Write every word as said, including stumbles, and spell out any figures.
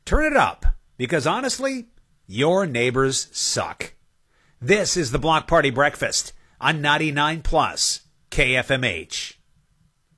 turn it up, because honestly, your neighbors suck. This is the Block Party Breakfast on ninety-nine plus K F M H.